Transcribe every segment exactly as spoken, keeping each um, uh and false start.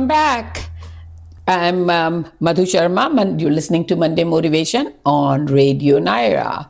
welcome back. I'm um, Madhu Sharma, and you're listening to Monday Motivation on Radio Naira.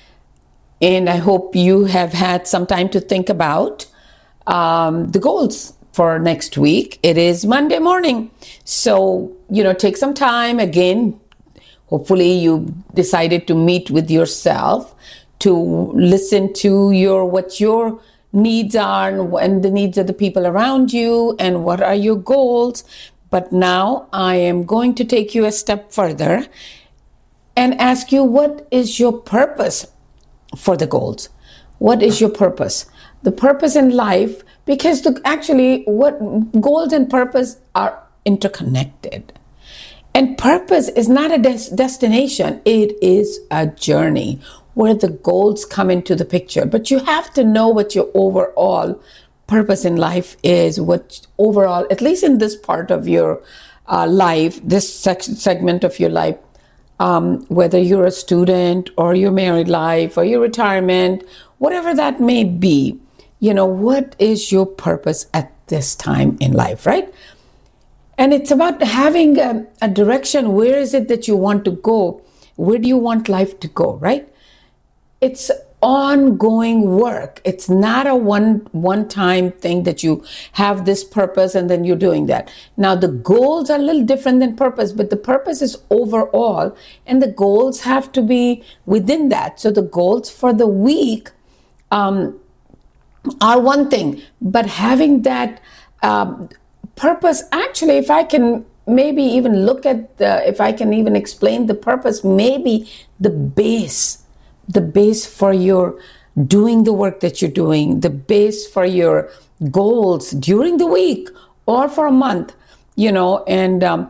And I hope you have had some time to think about um, the goals for next week. It is Monday morning. So, you know, take some time. Again, hopefully you decided to meet with yourself to listen to your what your needs are and the needs of the people around you and what are your goals. But now I am going to take you a step further and ask you, what is your purpose for the goals? What is your purpose? The purpose in life, because the, actually what goals and purpose are interconnected. And purpose is not a des- destination, it is a journey where the goals come into the picture. But you have to know what your overall purpose in life is, what overall, at least in this part of your uh, life, this sec- segment of your life, um, whether you're a student or your married life or your retirement, whatever that may be, you know, what is your purpose at this time in life, right? And it's about having a, a direction. Where is it that you want to go? Where do you want life to go, right? It's ongoing work. It's not a one one time thing that you have this purpose and then you're doing that. Now the goals are a little different than purpose, but the purpose is overall and the goals have to be within that. So the goals for the week um, are one thing, but having that um, purpose, actually, if I can maybe even look at the, if I can even explain the purpose, maybe the base the base for your doing the work that you're doing, the base for your goals during the week or for a month, you know, and um,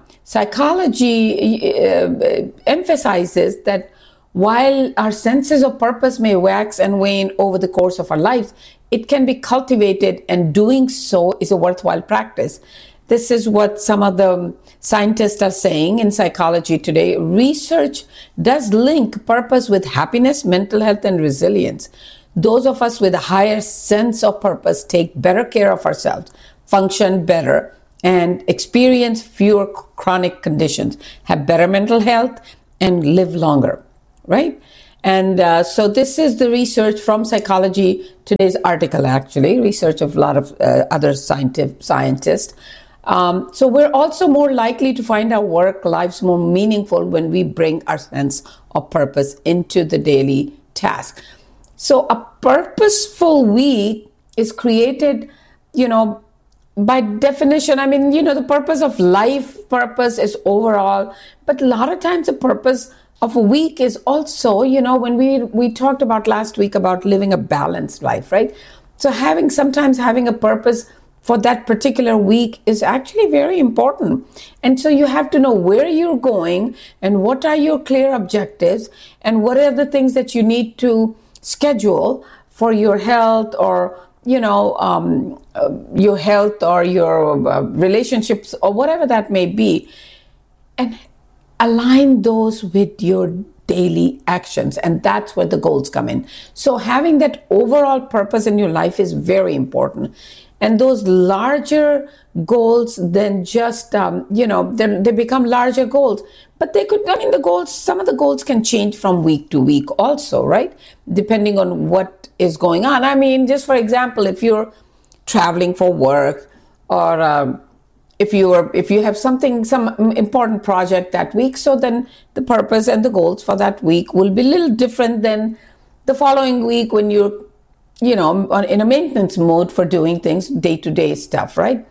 psychology uh, emphasizes that while our senses of purpose may wax and wane over the course of our lives, it can be cultivated, and doing so is a worthwhile practice. This is what some of the scientists are saying in psychology today. Research does link purpose with happiness, mental health, and resilience. Those of us with a higher sense of purpose take better care of ourselves, function better, and experience fewer chronic conditions, have better mental health, and live longer, right? And uh, so this is the research from Psychology Today's article, actually, research of a lot of uh, other scientific scientists. Um, so we're also more likely to find our work lives more meaningful when we bring our sense of purpose into the daily task. So a purposeful week is created, you know, by definition. I mean, you know, the purpose of life, purpose is overall, but a lot of times the purpose of a week is also, you know, when we, we talked about last week about living a balanced life, right? So having, sometimes having a purpose for that particular week is actually very important. And so you have to know where you're going and what are your clear objectives and what are the things that you need to schedule for your health or, you know, um, uh, your health or your uh, relationships or whatever that may be. And align those with your daily actions. And that's where the goals come in. So having that overall purpose in your life is very important. And those larger goals then just, um, you know, they become larger goals. But they could, I mean, the goals, some of the goals can change from week to week also, right? Depending on what is going on. I mean, just for example, if you're traveling for work or um, if you are, if you have something, some important project that week, so then the purpose and the goals for that week will be a little different than the following week when you're, you know, in a maintenance mode for doing things, day-to-day stuff, right?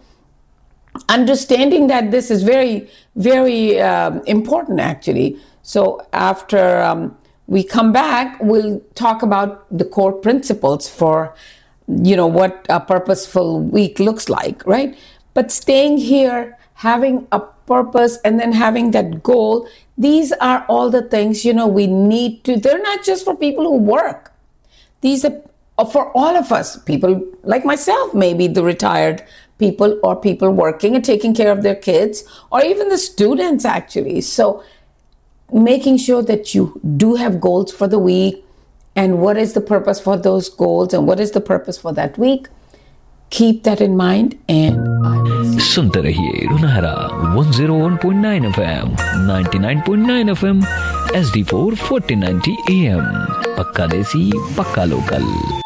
Understanding that this is very, very um, important, actually. So after um, we come back, we'll talk about the core principles for, you know, what a purposeful week looks like, right? But staying here, having a purpose and then having that goal, these are all the things, you know, we need to, they're not just for people who work. These are for all of us, people like myself, maybe the retired people or people working and taking care of their kids, or even the students actually. So making sure that you do have goals for the week and what is the purpose for those goals and what is the purpose for that week. Keep that in mind, and I will see you. सुनते रहिए रुनहरा one zero one point nine FM, ninety nine point nine FM, H D four fourteen ninety am. पक्का देसी, पक्का local.